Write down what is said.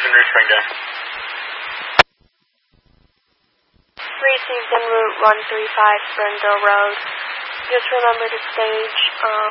received en route Springdale. Received en route 135 Springdale Road. Just remember to stage